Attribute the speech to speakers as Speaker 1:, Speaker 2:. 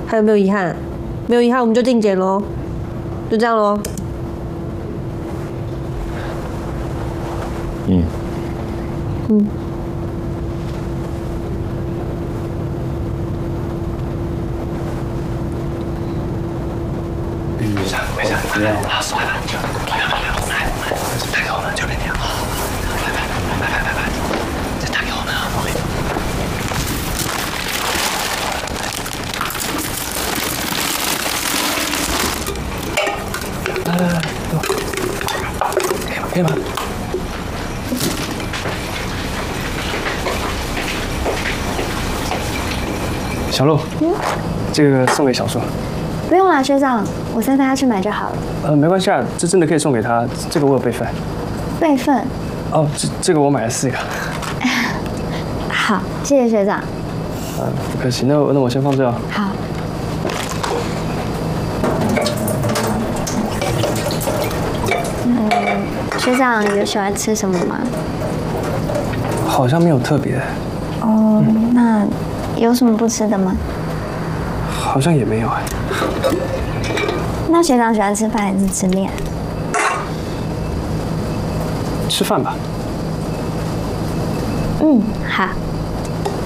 Speaker 1: 还有没有遗憾？没有遗憾，我们就定检喽，就这样喽。嗯。
Speaker 2: 没事，不要，算了，就打给我们，就这样。拜，再打给我们啊！来，可以吗？小鹿，这个送给小树。
Speaker 3: 不用啦，学长，我再带他去买就好了。
Speaker 2: 没关系啊，这真的可以送给他，这个我有备份。
Speaker 3: 备份？
Speaker 2: 哦，这个我买了4个。
Speaker 3: 好，谢谢学长。
Speaker 2: 不客气，那我先放这哦。
Speaker 3: 好。学长有喜欢吃什么吗？
Speaker 2: 好像没有特别。
Speaker 3: 哦，那有什么不吃的吗？
Speaker 2: 好像也没有哎。
Speaker 3: 那学长喜欢吃饭还是吃面？
Speaker 2: 吃饭吧。
Speaker 3: 好。